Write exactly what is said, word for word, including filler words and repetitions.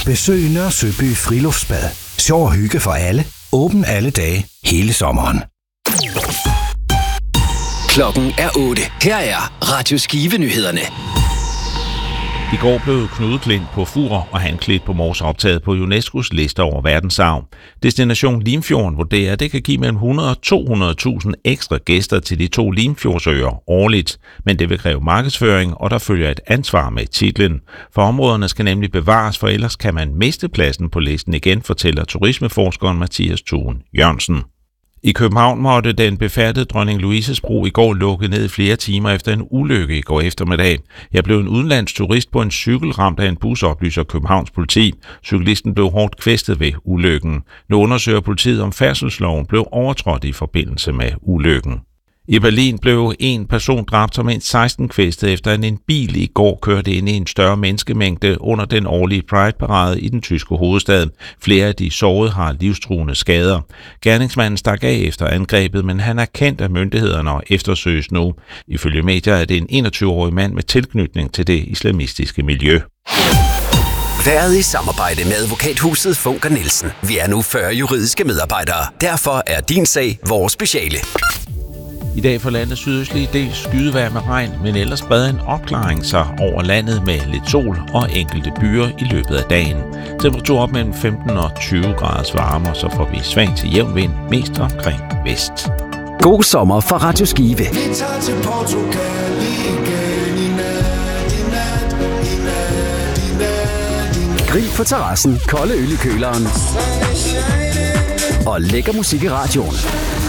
Besøg Nørre Søby Friluftsbad. Sjov og hygge for alle. Åben alle dage, hele sommeren. Klokken er otte. Her er Radio Skive-nyhederne. I går blev Knud Klint på Fur og Hanklit på Mors optaget på UNESCO's liste over verdensarv. Destination Limfjorden vurderer, at det kan give mellem hundrede og to hundrede tusind ekstra gæster til de to Limfjordsøer årligt, men det vil kræve markedsføring, og der følger et ansvar med titlen. For områderne skal nemlig bevares, for ellers kan man miste pladsen på listen igen, fortæller turismeforskeren Mathias Thuen Jørgensen. I København måtte den befærdede Dronning Louises bro i går lukke ned flere timer efter en ulykke i går eftermiddag. Jeg blev en udenlandsk turist på en cykel ramt af en bus, oplyser Københavns politi. Cyklisten blev hårdt kvæstet ved ulykken. Nu undersøger politiet, om færdselsloven blev overtrådt i forbindelse med ulykken. I Berlin blev en person dræbt som mindst seksten kvæstet, efter at en bil i går kørte ind i en større menneskemængde under den årlige Pride-parade i den tyske hovedstad. Flere af de sårede har livstruende skader. Gerningsmanden stak af efter angrebet, men han er kendt af myndighederne og eftersøges nu. Ifølge medier er det en enogtyve-årig mand med tilknytning til det islamistiske miljø. Været i samarbejde med advokathuset Funker Nielsen. Vi er nu fyrre juridiske medarbejdere. Derfor er din sag vores speciale. I dag får landet sydøstlige del skydevejr med regn, men ellers breder en opklaring sig over landet med lidt sol og enkelte byer i løbet af dagen. Temperatur op mellem femten og tyve graders varme, så får vi svag til jævn vind, mest omkring vest. God sommer fra Radio Skive. Vi tager til Portugal igen i nat, i nat, i nat, i nat, i nat. Grill på terrassen, kolde øl i køleren og lækker musik i radioen.